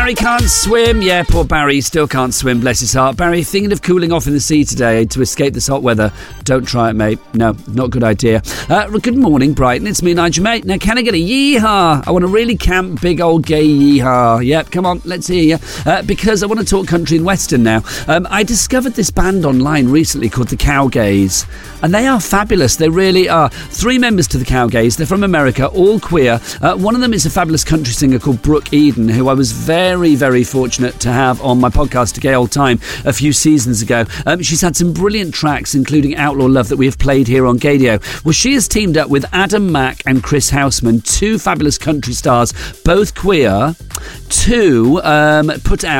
Barry can't swim. Yeah, poor Barry still can't swim, bless his heart. Barry, thinking of cooling off in the sea today to escape this hot weather. Don't try it, mate. No, not a good idea. Good morning, Brighton. It's me, Nigel, mate. Now, can I get a yeehaw? I want to really camp big old gay yeehaw. Yep, come on, let's hear you. Because I want to talk country and western now. I discovered this band online recently called the Cowgays. And they are fabulous. They really are. 3 members to the Cowgays. They're from America, all queer. One of them is a fabulous country singer called Brooke Eden, who I was very, very fortunate to have on my podcast, A Gay Old Time, a few seasons ago. She's had some brilliant tracks, including Outlaw Love, that we have played here on Gadio. Well, she has teamed up with Adam Mack and Chris Houseman, 2 fabulous country stars, both queer, to put out